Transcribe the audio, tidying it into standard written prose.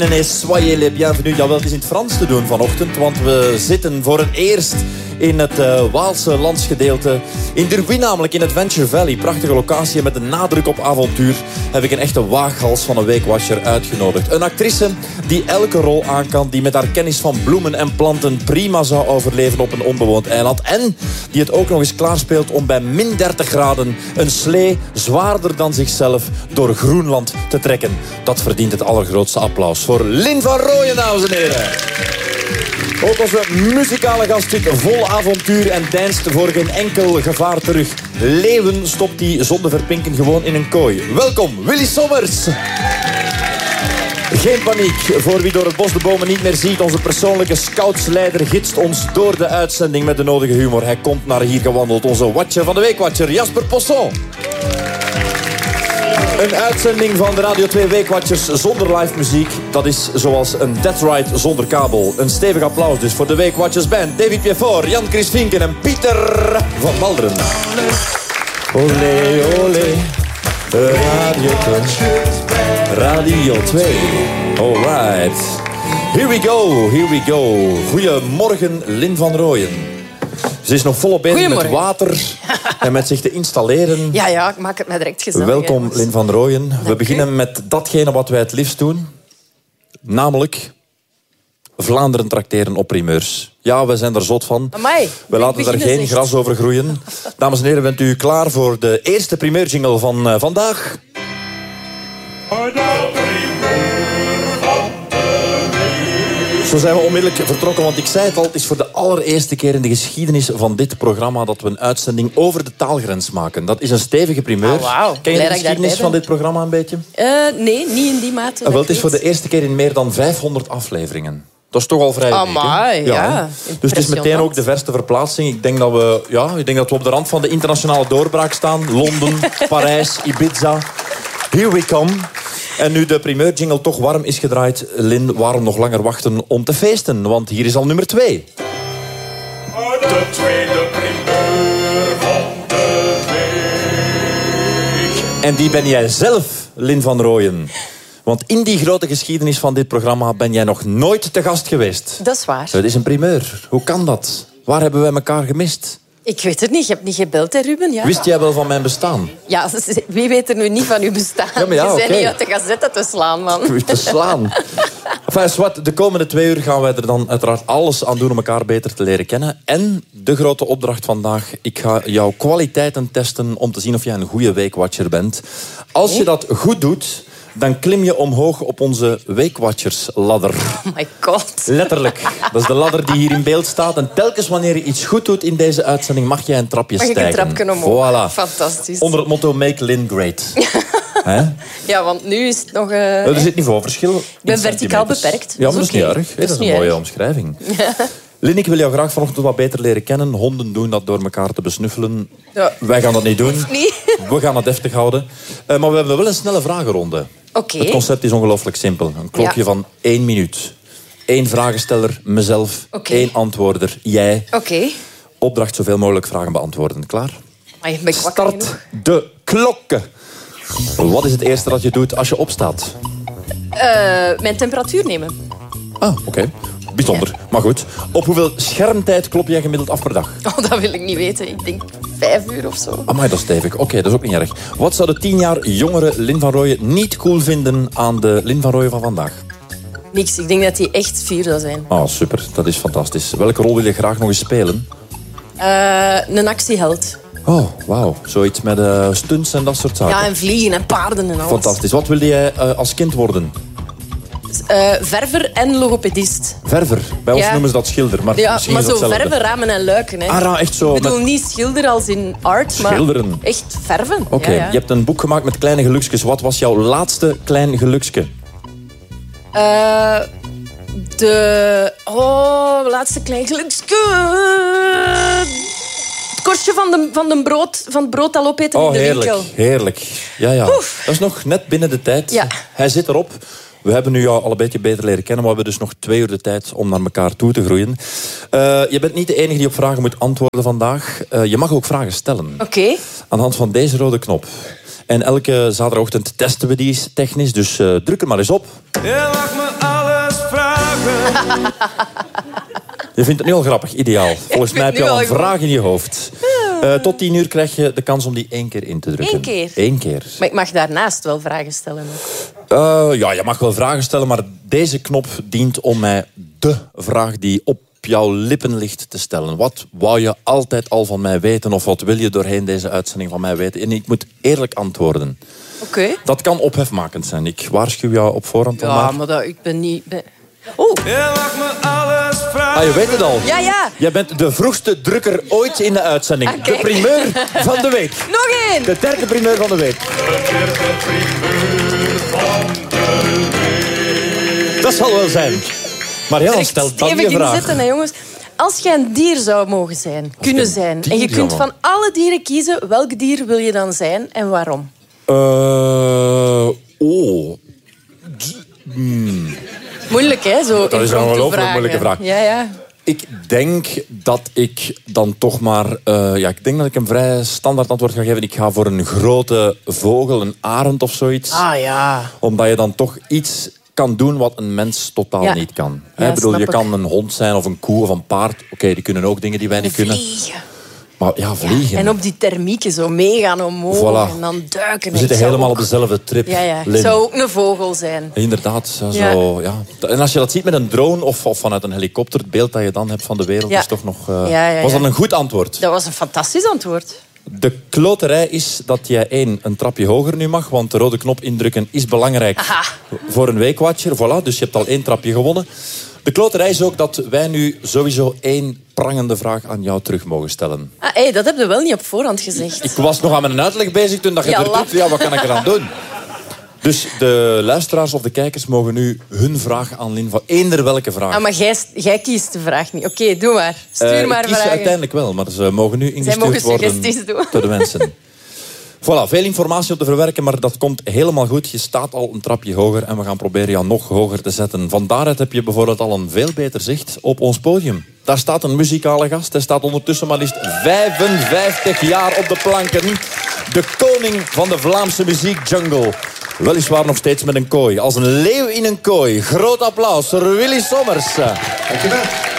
En soyez les bienvenus. Jawel, het is in het Frans te doen vanochtend, want we zitten voor het eerst in het Waalse landsgedeelte. In Durbuy namelijk, in Adventure Valley. Prachtige locatie en met een nadruk op avontuur heb ik een echte waaghals van een weekwatcher uitgenodigd. Een actrice die elke rol aan kan, die met haar kennis van bloemen en planten prima zou overleven op een onbewoond eiland. En die het ook nog eens klaarspeelt om bij min 30 graden een slee zwaarder dan zichzelf door Groenland te trekken. Dat verdient het allergrootste applaus voor Lynn van Rooyen, dames en heren. Ook onze muzikale gaststuk vol avontuur en deinst voor geen enkel gevaar terug. Leeuwen stopt die zonder verpinken gewoon in een kooi. Welkom, Willy Sommers. Geen paniek voor wie door het bos de bomen niet meer ziet. Onze persoonlijke scoutsleider gidst ons door de uitzending met de nodige humor. Hij komt naar hier gewandeld. Onze watcher van de weekwatcher, Jasper Posson. Een uitzending van de Radio 2 Weekwatchers zonder live muziek. Dat is zoals een Death Ride zonder kabel. Een stevig applaus dus voor de Weekwatchers Band. David Piefort, Jan-Chris Vinken en Pieter van Malderen. Olé, olé. Radio 2. Radio 2. Alright. Here we go, here we go. Goedemorgen, Lynn van Rooyen. Ze is nog volop bezig met water en met zich te installeren. Ja, ik maak het mij direct gezellig. Welkom, Lynn van Rooyen. We beginnen met datgene wat wij het liefst doen. Namelijk Vlaanderen trakteren op primeurs. Ja, we zijn er zot van. Amai, we laten daar geen gras over groeien. Dames en heren, bent u klaar voor de eerste primeurjingle van vandaag? Zo zijn we onmiddellijk vertrokken, want ik zei het al, het is voor de allereerste keer in de geschiedenis van dit programma dat we een uitzending over de taalgrens maken. Dat is een stevige primeur. Oh, wow. Ken je de geschiedenis van dit programma een beetje? Nee, niet in die mate. Wel, het is voor de eerste keer in meer dan 500 afleveringen. Dat is toch al vrij uniek. Amai, ja. Dus het is meteen ook de verste verplaatsing. Ik denk dat we op de rand van de internationale doorbraak staan. Londen, Parijs, Ibiza. Here we come. En nu de primeurjingle toch warm is gedraaid, Lynn, waarom nog langer wachten om te feesten? Want hier is al nummer 2. De tweede primeur van de week. En die ben jij zelf, Lynn van Rooyen. Want in die grote geschiedenis van dit programma ben jij nog nooit te gast geweest. Dat is waar. Het is een primeur. Hoe kan dat? Waar hebben wij elkaar gemist? Ik weet het niet. Je hebt niet gebeld, hè, Ruben? Ja. Wist jij wel van mijn bestaan? Ja, wie weet er nu niet van uw bestaan? Ja, maar ja, je bent niet uit de gazette te slaan, man. Te slaan. Enfin, zwart, de komende 2 uur gaan wij er dan uiteraard alles aan doen om elkaar beter te leren kennen. En de grote opdracht vandaag, ik ga jouw kwaliteiten testen om te zien of jij een goede weekwatcher bent. Als je dat goed doet, dan klim je omhoog op onze Weekwatchersladder. Oh my god. Letterlijk. Dat is de ladder die hier in beeld staat. En telkens wanneer je iets goed doet in deze uitzending, mag jij een trapje stijgen. Mag ik een trapje omhoog? Voilà. Fantastisch. Onder het motto Make Lynn Great. Ja, want nu is het nog... Er zit niveauverschil. Ik ben verticaal beperkt. Ja, maar dat is niet erg. Dat is een mooie omschrijving. Lynn, ik wil jou graag vanochtend wat beter leren kennen. Honden doen dat door elkaar te besnuffelen. Ja. Wij gaan dat niet doen. Niet. We gaan het deftig houden. Maar we hebben wel een snelle vragenronde. Oké. Het concept is ongelooflijk simpel. Een klokje van 1 minuut. 1 vragensteller, mezelf. 1 antwoorder, jij. Oké. Opdracht zoveel mogelijk vragen beantwoorden. Klaar? Ben ik wakker Start genoeg? de klokken. Wat is het eerste dat je doet als je opstaat? Mijn temperatuur nemen. Ah, oké. Bijzonder. Ja. Maar goed. Op hoeveel schermtijd klop jij gemiddeld af per dag? Oh, dat wil ik niet weten. Ik denk 5 uur of zo. Amai, dat is stevig. Oké, dat is ook niet erg. Wat zou de 10 jaar jongere Lynn van Rooyen niet cool vinden aan de Lynn van Rooyen van vandaag? Niks. Ik denk dat hij echt 4 zou zijn. Ah, super. Dat is fantastisch. Welke rol wil je graag nog eens spelen? Een actieheld. Oh, wauw. Zoiets met stunts en dat soort zaken. Ja, en vliegen en paarden en alles. Fantastisch. Wat wilde jij als kind worden? Verver en logopedist. Verver. Bij ons noemen ze dat schilder. Maar, ja, misschien maar is zo hetzelfde. verven, ramen en luiken. Hè. Echt zo. Ik bedoel niet schilder als in art, schilderen. Maar echt verven. Oké, Ja. Je hebt een boek gemaakt met kleine geluksjes. Wat was jouw laatste klein geluksje? Laatste klein geluksje. Het korstje van het brood dat opeten in de winkel. Heerlijk. Ja. Oef. Dat is nog net binnen de tijd. Ja. Hij zit erop. We hebben nu jou al een beetje beter leren kennen, maar we hebben dus nog 2 uur de tijd om naar elkaar toe te groeien. Je bent niet de enige die op vragen moet antwoorden vandaag. Je mag ook vragen stellen. Oké. Aan de hand van deze rode knop. En elke zaterdagochtend testen we die technisch, dus druk er maar eens op. Je mag me Je vindt het nu al grappig, ideaal. Volgens mij heb je al een vraag in je hoofd. Tot 10 uur krijg je de kans om die 1 keer in te drukken. 1 keer? 1 keer. Maar ik mag daarnaast wel vragen stellen ook. Ja, je mag wel vragen stellen, maar deze knop dient om mij de vraag die op jouw lippen ligt te stellen. Wat wou je altijd al van mij weten of wat wil je doorheen deze uitzending van mij weten? En ik moet eerlijk antwoorden. Oké. Dat kan ophefmakend zijn. Ik waarschuw jou op voorhand al Ja, maar ik ben niet... Oeh. Je weet het al. Ja. Jij bent de vroegste drukker ooit in de uitzending. Okay. De primeur van de week. Nog één. De derde primeur van de week. Dat zal wel zijn. Maar ja, stel dan je vraag. Inzetten, hè, jongens. Als jij een dier zou mogen zijn, kunnen zijn... dier, en je kunt jongen. van alle dieren kiezen, welk dier wil je dan zijn en waarom? Moeilijk, hè? Zo Dat is een ongelooflijk moeilijke vraag. Ja. Ik denk dat ik dan toch maar... ik denk dat ik een vrij standaard antwoord ga geven. Ik ga voor een grote vogel, een arend of zoiets. Ah, ja. Omdat je dan toch iets kan doen wat een mens totaal niet kan. Ja, Ik bedoel, snap je ik. kan een hond zijn of een koe of een paard. Oké, die kunnen ook dingen die wij niet kunnen. Vliegen. Maar ja, vliegen. En op die termieken zo meegaan omhoog Voilà. en dan duiken. We zitten helemaal op dezelfde trip. Ja. Lin. Zou ook een vogel zijn. Inderdaad. Ja. Zo, ja. En als je dat ziet met een drone of vanuit een helikopter, het beeld dat je dan hebt van de wereld Ja. is toch nog... Ja. Was dat een goed antwoord? Dat was een fantastisch antwoord. De kloterij is dat jij een trapje hoger nu mag, want de rode knop indrukken is belangrijk voor een weekwatcher. Voilà, dus je hebt al 1 trapje gewonnen. De kloterij is ook dat wij nu sowieso 1 prangende vraag aan jou terug mogen stellen. Dat heb je wel niet op voorhand gezegd. Ik was nog aan mijn uitleg bezig toen dat je Ja, er lap. doet. Ja, wat kan ik eraan doen? Dus de luisteraars of de kijkers mogen nu hun vraag aan Lin van eender welke vraag. Maar jij kiest de vraag niet. Oké, doe maar. Stuur maar ik kies vragen. uiteindelijk wel, maar ze mogen nu ingestuurd mogen worden suggesties doen. door de mensen. Voilà, veel informatie op te verwerken, maar dat komt helemaal goed. Je staat al een trapje hoger en we gaan proberen jou nog hoger te zetten. Van daaruit heb je bijvoorbeeld al een veel beter zicht op ons podium. Daar staat een muzikale gast. Hij staat ondertussen maar liefst 55 jaar op de planken. De koning van de Vlaamse muziekjungle. Weliswaar nog steeds met een kooi. Als een leeuw in een kooi. Groot applaus voor Willy Sommers. Dankjewel.